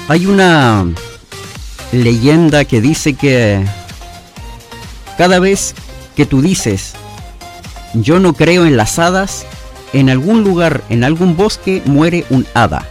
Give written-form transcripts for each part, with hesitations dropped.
Hay una leyenda que dice que cada vez que tú dices yo no creo en las hadas, en algún lugar, en algún bosque muere un hada.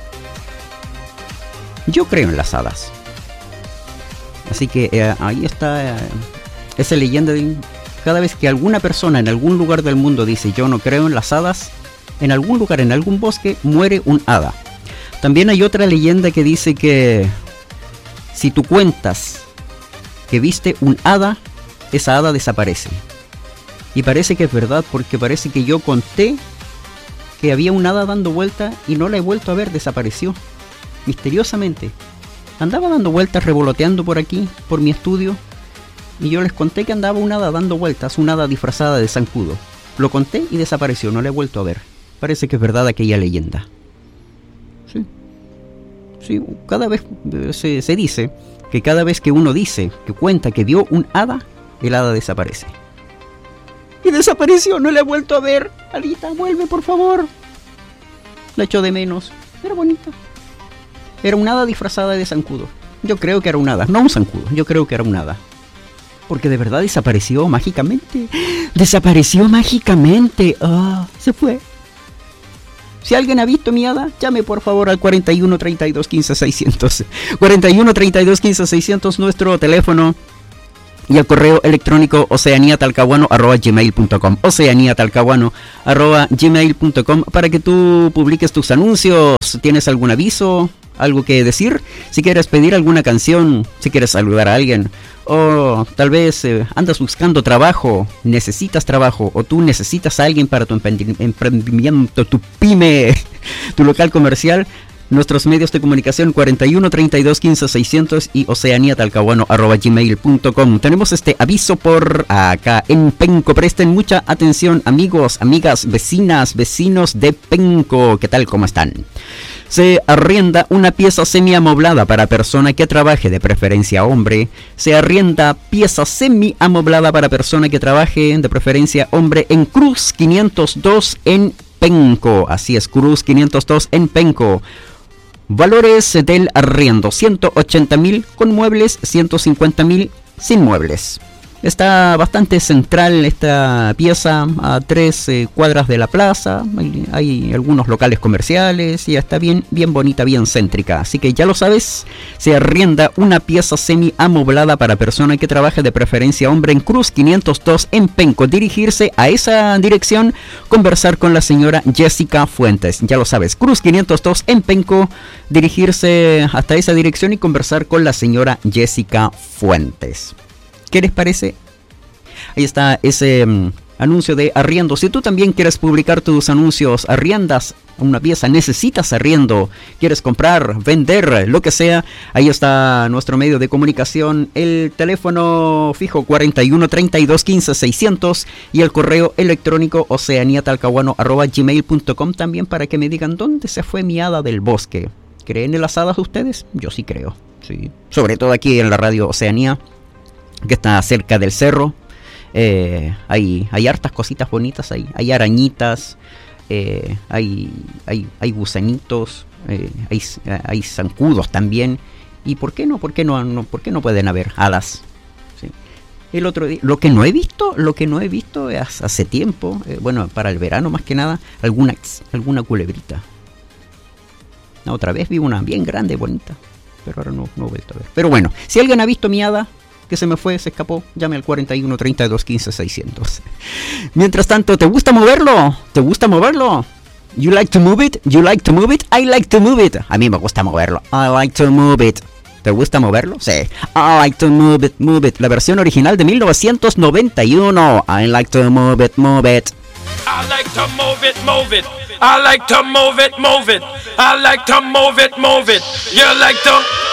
Yo creo en las hadas. Así que ahí está esa leyenda de cada vez que alguna persona en algún lugar del mundo dice yo no creo en las hadas, en algún lugar, en algún bosque muere un hada. También hay otra leyenda que dice que si tú cuentas que viste un hada, esa hada desaparece. Y parece que es verdad, porque parece que yo conté que había un hada dando vuelta y no la he vuelto a ver, desapareció misteriosamente. Andaba dando vueltas, revoloteando por aquí, por mi estudio, y yo les conté que andaba un hada dando vueltas, una hada disfrazada de zancudo. Lo conté y desapareció, no la he vuelto a ver. Parece que es verdad aquella leyenda. Sí, cada vez se dice que cada vez que uno dice, que cuenta que vio un hada, el hada desaparece. Y desapareció, no la he vuelto a ver. Alita, vuelve por favor. La echo de menos. Era bonita. Era un hada disfrazada de zancudo. Yo creo que era un hada, no un zancudo, yo creo que era un hada. Porque de verdad desapareció mágicamente. Desapareció mágicamente. Se fue. Si alguien ha visto mi hada, llame por favor al 41 32 15 600. 41 32 15 600, nuestro teléfono. Y el correo electrónico oceaniatalcahuano@gmail.com. oceaniatalcahuano@gmail.com para que tú publiques tus anuncios. ¿Tienes algún aviso? ¿Algo que decir? Si quieres pedir alguna canción, si quieres saludar a alguien, o tal vez andas buscando trabajo, necesitas trabajo, o tú necesitas a alguien para tu emprendimiento, tu pyme, tu local comercial. Nuestros medios de comunicación 41 32 15 600 y oceaniatalcahuano@gmail.com. Tenemos este aviso por acá en Penco. Presten mucha atención, amigos, amigas, vecinas, vecinos de Penco. ¿Qué tal? ¿Cómo están? Se arrienda una pieza semi-amoblada para persona que trabaje, de preferencia hombre. Se arrienda pieza semi-amoblada para persona que trabaje, de preferencia hombre, en Cruz 502 en Penco. Así es, Cruz 502 en Penco. Valores del arriendo: 180,000 con muebles, 150,000 sin muebles. Está bastante central esta pieza, a 3 cuadras de la plaza. Hay algunos locales comerciales y está bien bonita, bien céntrica. Así que ya lo sabes, se arrienda una pieza semi-amoblada para persona que trabaje, de preferencia hombre, en Cruz 502 en Penco. Dirigirse a esa dirección, conversar con la señora Jessica Fuentes. Ya lo sabes, Cruz 502 en Penco, dirigirse hasta esa dirección y conversar con la señora Jessica Fuentes. ¿Qué les parece? Ahí está ese anuncio de arriendo. Si tú también quieres publicar tus anuncios, arriendas una pieza, necesitas arriendo, quieres comprar, vender, lo que sea, ahí está nuestro medio de comunicación, el teléfono fijo 41 32 15 600 y el correo electrónico oceaniatalcahuano@gmail.com, también para que me digan dónde se fue mi hada del bosque. ¿Creen en las hadas ustedes? Yo sí creo, sí. Sobre todo aquí en la radio Oceanía, que está cerca del cerro. Hay hartas cositas bonitas ahí. Hay arañitas, hay gusanitos, hay zancudos también. ¿Y por qué no pueden haber hadas? ¿Sí? El otro día, lo que no he visto es hace tiempo, bueno, para el verano más que nada, alguna culebrita. Otra vez vi una bien grande, bonita, pero ahora no he vuelto a ver. Pero bueno, si alguien ha visto mi hada que se me fue, se escapó, llame al 41 32 15 600. Mientras tanto, ¿te gusta moverlo? You like to move it? I like to move it. A mí me gusta moverlo. I like to move it. ¿Te gusta moverlo? Sí. I like to move it. La versión original de 1991. I like to move it. I like to move it. I like to move it. I like to move it. You like to